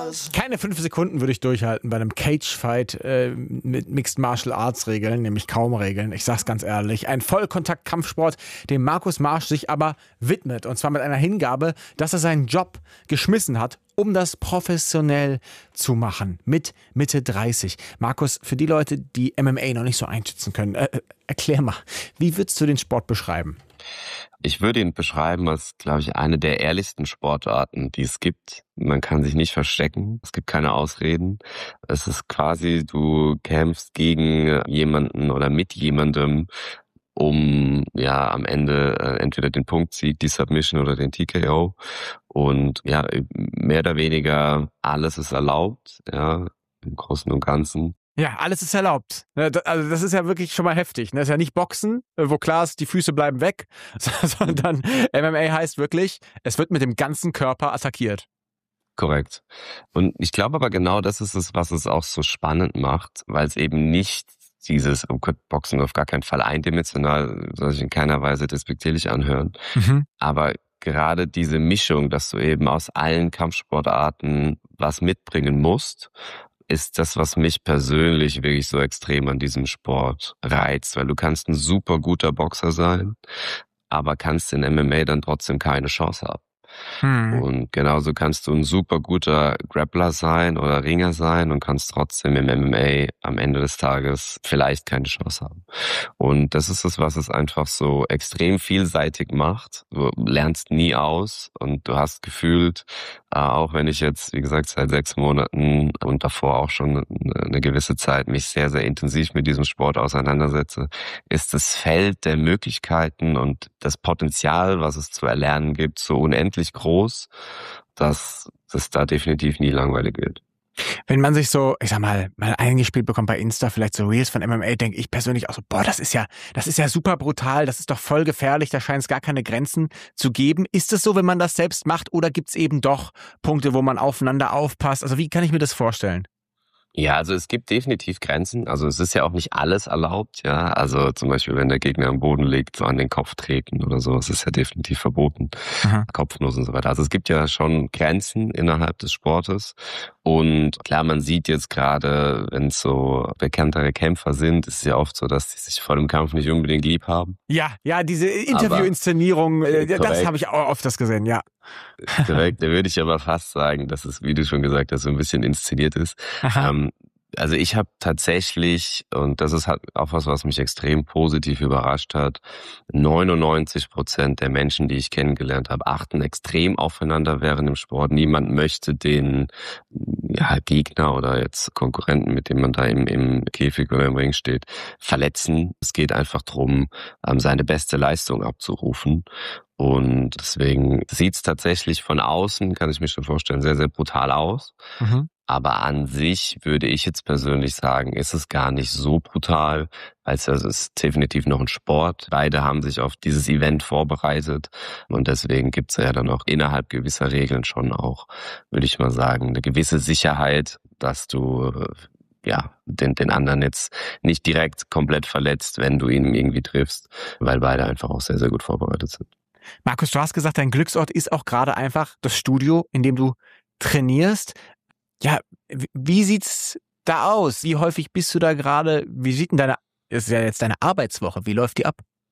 Keine 5 Sekunden würde ich durchhalten bei einem Cage-Fight mit Mixed Martial Arts Regeln, nämlich kaum Regeln. Ich sag's ganz ehrlich. Ein Vollkontakt-Kampfsport, dem Markus Marsch sich aber widmet. Und zwar mit einer Hingabe, dass er seinen Job geschmissen hat, um das professionell zu machen. Mit Mitte 30. Markus, für die Leute, die MMA noch nicht so einschätzen können, erklär mal, wie würdest du den Sport beschreiben? Ich würde ihn beschreiben als, glaube ich, eine der ehrlichsten Sportarten, die es gibt. Man kann sich nicht verstecken. Es gibt keine Ausreden. Es ist quasi, du kämpfst gegen jemanden oder mit jemandem, um ja am Ende entweder den Punktsieg, die Submission oder den TKO. Und ja, mehr oder weniger alles ist erlaubt, ja, im Großen und Ganzen. Ja, alles ist erlaubt. Also das ist ja wirklich schon mal heftig. Das ist ja nicht Boxen, wo klar ist, die Füße bleiben weg, sondern MMA heißt wirklich, es wird mit dem ganzen Körper attackiert. Korrekt. Und ich glaube aber genau das ist es, was es auch so spannend macht, weil es eben nicht dieses, oh Gott, Boxen auf gar keinen Fall eindimensional, soll sich in keiner Weise despektierlich anhören. Aber gerade diese Mischung, dass du eben aus allen Kampfsportarten was mitbringen musst, ist das, was mich persönlich wirklich so extrem an diesem Sport reizt, weil du kannst ein super guter Boxer sein, aber kannst in MMA dann trotzdem keine Chance haben. Und genauso kannst du ein super guter Grappler sein oder Ringer sein und kannst trotzdem im MMA am Ende des Tages vielleicht keine Chance haben. Und das ist es, was es einfach so extrem vielseitig macht. Du lernst nie aus und du hast gefühlt, auch wenn ich jetzt, wie gesagt, seit 6 Monaten und davor auch schon eine gewisse Zeit mich sehr, sehr intensiv mit diesem Sport auseinandersetze, ist das Feld der Möglichkeiten und das Potenzial, was es zu erlernen gibt, so unendlich groß, dass es da definitiv nie langweilig wird. Wenn man sich so, ich sag mal eingespielt bekommt bei Insta, vielleicht so Reels von MMA, denke ich persönlich auch so, boah, das ist ja super brutal, das ist doch voll gefährlich, da scheint es gar keine Grenzen zu geben. Ist es so, wenn man das selbst macht, oder gibt's eben doch Punkte, wo man aufeinander aufpasst? Also wie kann ich mir das vorstellen? Ja, also es gibt definitiv Grenzen. Also es ist ja auch nicht alles erlaubt, ja. Also zum Beispiel, wenn der Gegner am Boden liegt, so an den Kopf treten oder so, das ist ja definitiv verboten. Kopfnuss und so weiter. Also es gibt ja schon Grenzen innerhalb des Sportes. Und klar, man sieht jetzt gerade, wenn es so bekanntere Kämpfer sind, ist es ja oft so, dass die sich vor dem Kampf nicht unbedingt lieb haben. Ja, diese Interview-Inszenierung, das habe ich auch oft das gesehen, ja. Korrekt, da würde ich aber fast sagen, dass es, wie du schon gesagt hast, so ein bisschen inszeniert ist. Also ich habe tatsächlich, und das ist halt auch was mich extrem positiv überrascht hat, 99% der Menschen, die ich kennengelernt habe, achten extrem aufeinander während dem Sport. Niemand möchte den Gegner oder jetzt Konkurrenten, mit dem man da im Käfig oder im Ring steht, verletzen. Es geht einfach darum, seine beste Leistung abzurufen. Und deswegen sieht's tatsächlich von außen, kann ich mir schon vorstellen, sehr, sehr brutal aus. Aber an sich würde ich jetzt persönlich sagen, ist es gar nicht so brutal, als es ist definitiv noch ein Sport. Beide haben sich auf dieses Event vorbereitet und deswegen gibt's ja dann auch innerhalb gewisser Regeln schon auch, würde ich mal sagen, eine gewisse Sicherheit, dass du den anderen jetzt nicht direkt komplett verletzt, wenn du ihn irgendwie triffst, weil beide einfach auch sehr, sehr gut vorbereitet sind. Markus, du hast gesagt, dein Glücksort ist auch gerade einfach das Studio, in dem du trainierst. Ja, wie sieht's da aus? Wie häufig bist du da gerade? Wie sieht denn ist ja jetzt deine Arbeitswoche? Wie läuft die ab?